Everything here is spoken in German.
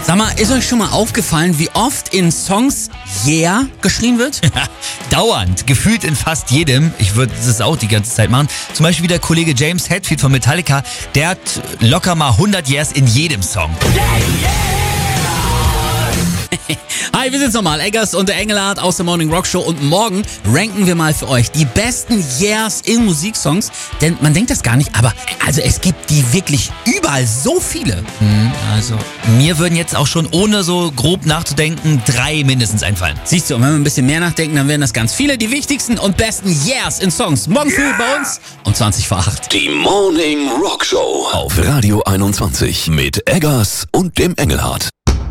Sag mal, ist euch schon mal aufgefallen, wie oft in Songs Yeah geschrien wird? Dauernd, gefühlt in fast jedem. Ich würde das auch die ganze Zeit machen. Zum Beispiel wie der Kollege James Hetfield von Metallica, der hat locker mal 100 Yeahs in jedem Song. Hi, wir sind's nochmal, Eggers und der Engelhardt aus der Morning Rock Show und morgen ranken wir mal für euch die besten Yeahs in Musiksongs, denn man denkt das gar nicht, aber also es gibt die wirklich überall so viele. Also, mir würden jetzt auch schon, ohne so grob nachzudenken, 3 mindestens einfallen. Siehst du, und wenn wir ein bisschen mehr nachdenken, dann werden das ganz viele. Die wichtigsten und besten Yeahs in Songs. Morgen früh bei uns um 20 vor 8. Die Morning Rock Show auf Radio 21 mit Eggers und dem Engelhardt.